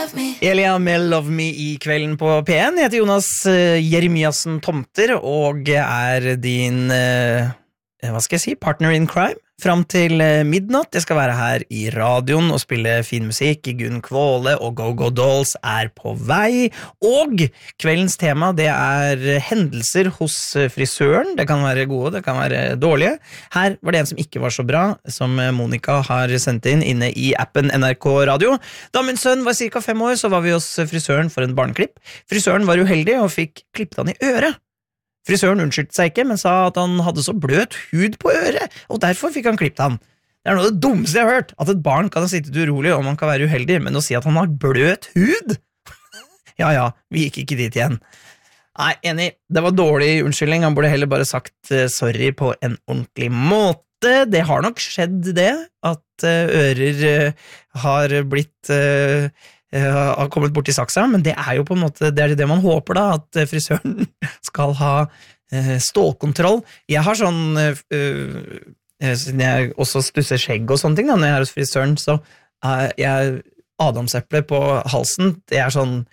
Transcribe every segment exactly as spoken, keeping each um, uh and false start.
Elia med Love Me i kvelden på P en. Jeg heter Jonas uh, Jeremiassen Tomter og er din uh, hva skal jeg si, partner in crime fram til uh, midnatt. Jeg skal være her i radioen og spille fin musikk. Gunn Kvåle og Go Go Dolls er på vei, og kveldens tema det er hendelser hos frisøren. Det kan være gode, det kan være dårlige. Her var det en som ikke var så bra, som Monica har sendt inn inne i appen N R K Radio. Da min sønn var cirka fem år, så var vi hos frisøren for en barnklipp. Frisøren var uheldig og fikk klippet han i øret. Frisøren unnskyldte seg ikke, men sa at han hadde så bløt hud på øret, og derfor fikk han klippet han. Det er noe av det dummeste jeg har hørt, at et barn kan ha sittet urolig og man kan være uheldig, men å si at han har bløt hud? ja, ja, vi gikk ikke dit igjen. Nei, enig, det var dårlig unnskyldning, han burde heller bare sagt uh, sorry på en ordentlig måte. Det har nok skjedd det, at uh, ører uh, har blitt... Uh, Uh, har kommet bort i saksa, men det er jo på en måte det er det man håper da, at uh, frisøren skal ha uh, stålkontroll. Jeg har sånn uh, uh, siden jeg også stusser skjegg og sånne ting da, når jeg er hos frisøren, så uh, jeg adamseple på halsen, det er sånn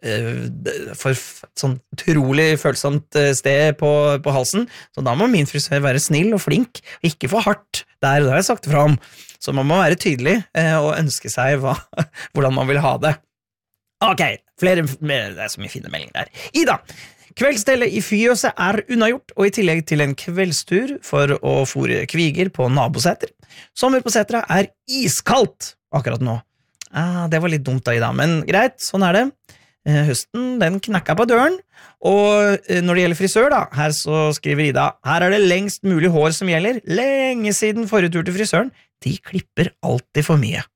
uh, for sånn utrolig følsomt uh, sted på, på halsen, så da må min frisør være snill og flink, ikke for hardt der, og det har jeg sagt fra om. Så man må være tydelig eh, og ønske seg hva, hvordan man vil ha det. Ok, flere, det er så mye fine meldinger der. Ida, kveldsstellet i Fyøse er unnagjort, og i tillegg til en kveldstur for å fôre kviger på naboseter. Sommer på setra er iskaldt akkurat nå. Ah, det var litt dumt da, Ida, men greit, sånn er det. Eh, høsten, den knakka på døren, og eh, når det gjelder frisør da, her så skriver Ida, her er det lengst mulig hår som gjelder, lenge siden forrige tur til frisøren, de klipper alltid for mye.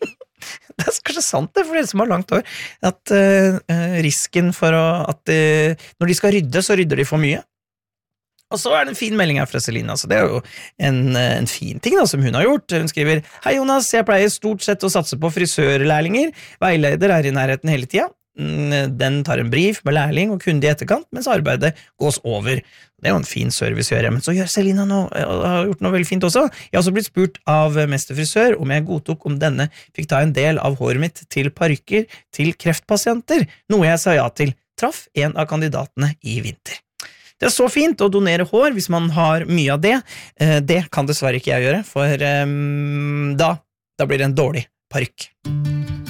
Det er kanskje sant det, for dere som har langt hår, at uh, risken for å, at uh, når de skal rydde, så rydder de for mye. Og så er det en fin melding her fra Selina, så det er jo en, en fin ting da, som hun har gjort. Hun skriver, hei Jonas, jeg pleier stort sett å satse på frisørlærlinger, veileder er i nærheten hele tiden. Den tar en brief med lærling og kunde i etterkant, mens arbeidet gås over. Det er jo en fin service å gjøre, men så gjør Selina noe, har gjort noe veldig fint også. Jeg har også blitt spurt av mesterfrisør om jeg godtok om denne fikk ta en del av håret mitt til parykker til kreftpasienter, noe jeg sa ja til. Traff en av kandidatene i vinter. Det er så fint å donere hår hvis man har mye av det. Det kan dessverre ikke jeg gjøre, for um, da, da blir det en dårlig parykk.